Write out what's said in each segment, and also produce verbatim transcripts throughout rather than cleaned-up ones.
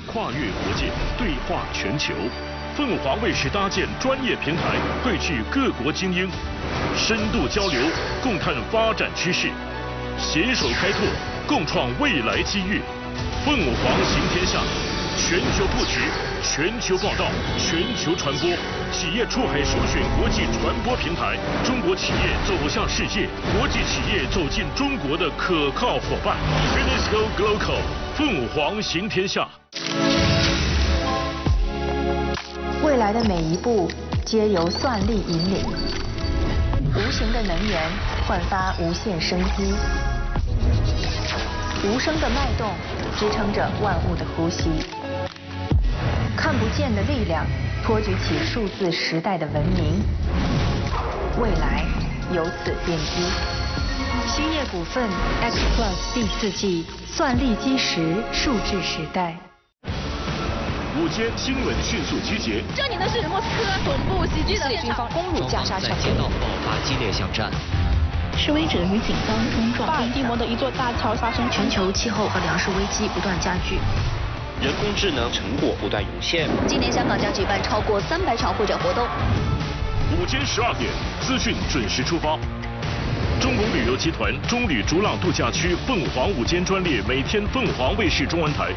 跨越国界，对话全球。凤凰卫视搭建专业平台，汇聚各国精英，深度交流，共探发展趋势，携手开拓，共创未来机遇。凤凰行天下，全球布局，全球报道，全球传播，企业出海首选国际传播平台，中国企业走向世界，国际企业走进中国的可靠伙伴。UNESCO Global， 凤凰行天下。 未来的每一步皆由算力引领，无形的能源焕发无限生机，无声的脉动支撑着万物的呼吸，看不见的力量托举起数字时代的文明，未来由此奠基。兴业股份 X Plus 第四季算力基石数字时代。 午间新闻迅速集结。 这里呢是莫斯科总部袭击的军方攻入加沙城， 在街道爆发激烈巷战。 示威者与警方冲撞。巴尔的摩的一座大桥发生全球气候和粮食危机不断加剧， 人工智能成果不断涌现。 今年香港将举办超过三百场会展活动。 午间十二点，资讯准时出发。中国旅游集团中旅逐浪度假区凤凰午间专列，每天凤凰卫视中文台。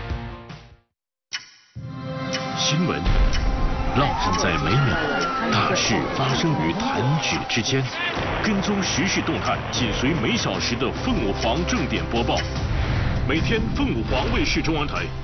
新闻烙印在每秒，大事发生于弹指之间。跟踪时事动态，紧随每小时的凤凰正点播报。每天凤凰卫视中文台